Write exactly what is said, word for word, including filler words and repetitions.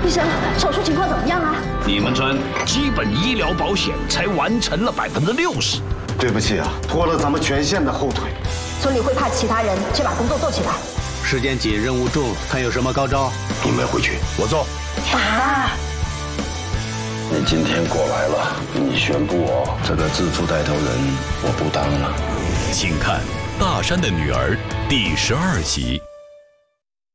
医生，手术情况怎么样啊？ 你们村基本医疗保险才完成了百分之六十。 对不起啊，拖了咱们全县的后腿。 村里会派其他人去把工作做起来。 时间紧，任务重，看有什么高招。 你们回去，我做。 打！ 你今天过来了，你宣布我这个自助带头人我不当了。 请看《大山的女儿》第十二集。